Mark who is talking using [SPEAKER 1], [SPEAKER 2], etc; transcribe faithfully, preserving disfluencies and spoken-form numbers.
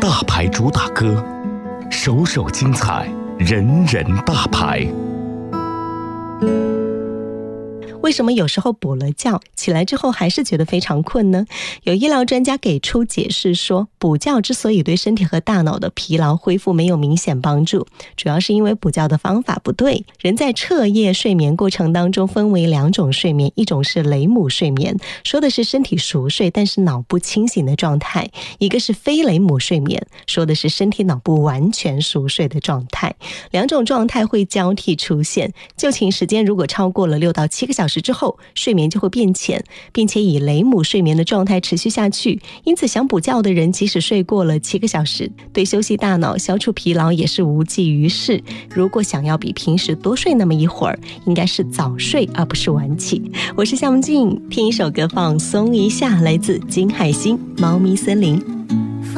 [SPEAKER 1] 大牌主打歌，首首精彩，人人大牌。
[SPEAKER 2] 为什么有时候补了觉起来之后还是觉得非常困呢？有医疗专家给出解释说，补觉之所以对身体和大脑的疲劳恢复没有明显帮助，主要是因为补觉的方法不对。人在彻夜睡眠过程当中分为两种睡眠，一种是雷姆睡眠，说的是身体熟睡但是脑部清醒的状态；一个是非雷姆睡眠，说的是身体脑部完全熟睡的状态。两种状态会交替出现，就寝时间如果超过了六到七个小时之后，睡眠就会变浅，并且以雷姆睡眠的状态持续下去。因此想补觉的人即使睡过了七个小时，对休息大脑消除疲劳也是无济于事。如果想要比平时多睡那么一会儿，应该是早睡而不是晚起。我是夏梦静，听一首歌放松一下，来自金海心《猫咪森林》。